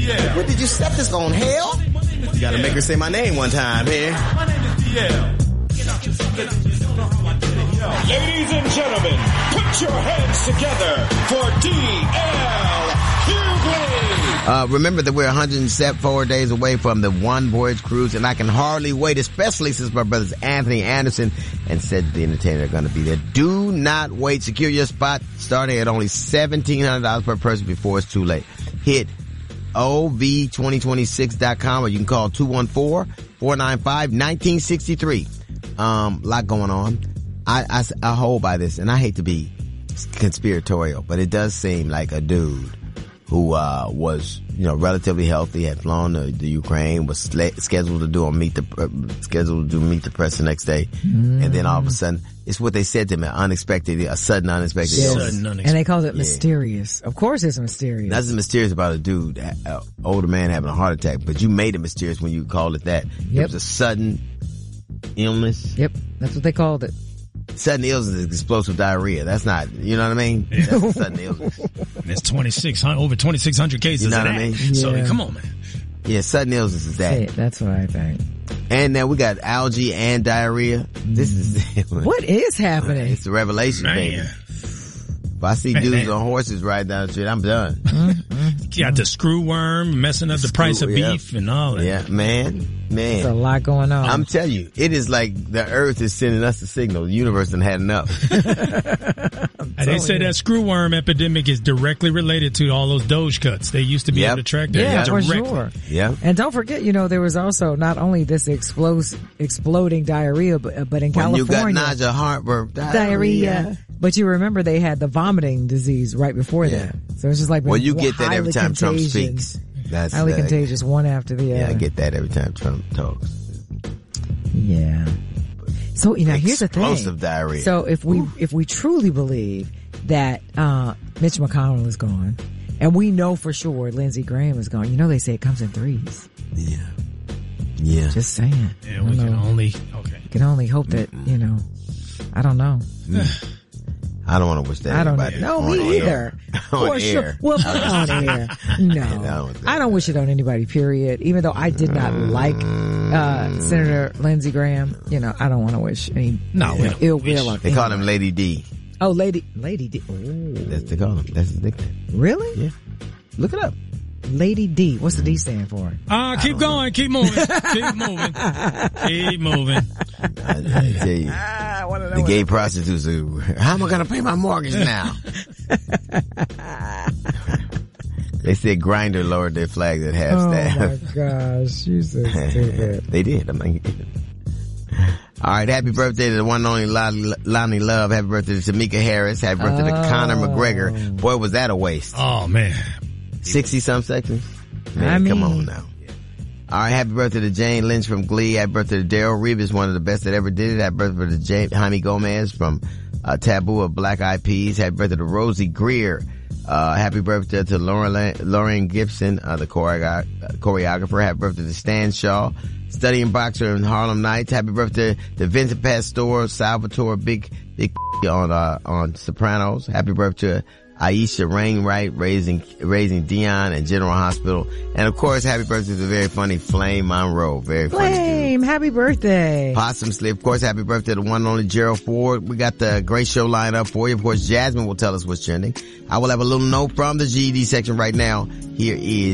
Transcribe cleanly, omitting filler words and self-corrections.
DL. What did you set this on, hell? You gotta make her say my name one time here. My name is DL. Ladies and gentlemen, put your hands together for DL Hughley. Remember that we're 104 days away from the One Voyage Cruise, and I can hardly wait, especially since my brothers Anthony Anderson and Cedric the Entertainer are going to be there. Do not wait. Secure your spot starting at only $1,700 per person before it's too late. Hit OV2026.com or you can call 214-495-1963. Lot going on. I hold by this, and I hate to be conspiratorial, but it does seem like a dude who was, relatively healthy, had flown to Ukraine, was scheduled to do Meet the Press the next day, and then all of a sudden, it's what they said to me, a sudden unexpected illness. And they called it mysterious. Of course it's mysterious. Nothing mysterious about a dude, older man having a heart attack, but you made it mysterious when you called it that. Yep. It was a sudden illness. Yep, that's what they called it. Sudden illness is explosive diarrhea. That's not, you know what I mean? That's a sudden illness. There's over 2,600 cases. You know what I mean? So come on, man. Yeah, sudden illness is that. That's what I think. And now we got algae and diarrhea. This is what is happening? It's the revelation, baby. If I see dudes on horses riding down the street, I'm done. You got the screw worm messing up the price of beef and all that. Yeah, man. There's a lot going on. I'm telling you, it is like the earth is sending us a signal. The universe done had enough. And they say that screw worm epidemic is directly related to all those Doge cuts. They used to be able to track that. Yeah, for sure. Yeah. And don't forget, there was also not only this exploding diarrhea, but in California. You got nausea, heartburn, diarrhea. But you remember they had the vomiting disease right before that. So it's just like, well, you get that every time Trump speaks. That's highly contagious, one after the other. Yeah, I get that every time Trump talks. Yeah. So, here's the thing. Explosive diarrhea. So if we truly believe that, Mitch McConnell is gone, and we know for sure Lindsey Graham is gone, they say it comes in threes. Yeah. Yeah. Just saying. Yeah, we can only hope that, I don't know. I don't want to wish that. I don't know. No, me either. On air. Well, on air. No. I don't wish it on anybody, period. Even though I did not like, Senator Lindsey Graham, I don't want to wish any ill will on They call him Lady D. Oh, Lady D. Oh. That's they call him. That's his nickname. Really? Yeah. Look it up. Lady D. What's the D stand for? Keep going. Keep moving. Keep moving. Keep moving. I tell you. The gay prostitutes, how am I going to pay my mortgage now? They said Grindr lowered their flags at half staff. Oh my gosh, you so stupid. They did. All right, happy birthday to the one and only Lonnie Love. Happy birthday to Tamika Harris. Happy birthday to Conor McGregor. Boy, was that a waste. Oh, man. 60-some seconds? Man, come on now. All right, happy birthday to Jane Lynch from Glee. Happy birthday to Daryl Reeves, one of the best that ever did it. Happy birthday to Jaime Gomez from Taboo of Black Eyed Peas. Happy birthday to Rosie Greer. Happy birthday to Lauren Gibson, the choreographer. Happy birthday to Stan Shaw, studying boxer in Harlem Nights. Happy birthday to Vincent Pastore, Salvatore Big on Sopranos. Happy birthday to Aisha Rainwright, raising Dion and General Hospital. And of course, happy birthday to the very funny Flame Monroe. Very funny. Flame, happy birthday. Possum Sleep. Of course, happy birthday to the one and only Gerald Ford. We got the great show lined up for you. Of course, Jasmine will tell us what's trending. I will have a little note from the GED section right now. Here is